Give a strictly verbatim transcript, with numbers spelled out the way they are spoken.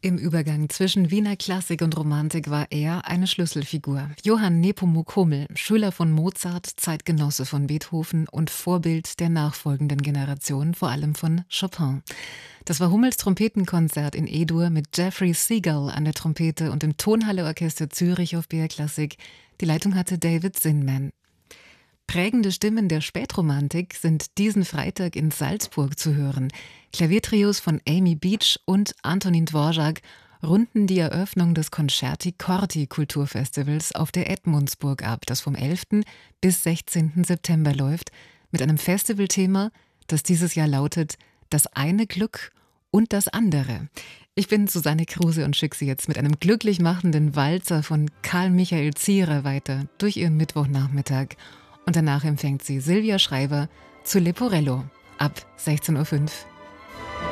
Im Übergang zwischen Wiener Klassik und Romantik war er eine Schlüsselfigur. Johann Nepomuk Hummel, Schüler von Mozart, Zeitgenosse von Beethoven und Vorbild der nachfolgenden Generation, vor allem von Chopin. Das war Hummels Trompetenkonzert in E-Dur mit Jeffrey Seagull an der Trompete und im Tonhalle-Orchester Zürich auf B R Klassik. Die Leitung hatte David Zinman. Prägende Stimmen der Spätromantik sind diesen Freitag in Salzburg zu hören. Klaviertrios von Amy Beach und Antonin Dvorak runden die Eröffnung des Concerti Corti Kulturfestivals auf der Edmundsburg ab, das vom elften bis sechzehnten September läuft, mit einem Festivalthema, das dieses Jahr lautet »Das eine Glück und das andere«. Ich bin Susanne Kruse und schicke Sie jetzt mit einem glücklich machenden Walzer von Karl Michael Zierer weiter durch Ihren Mittwochnachmittag. Und danach empfängt sie Silvia Schreiber zu Leporello ab sechzehn Uhr fünf.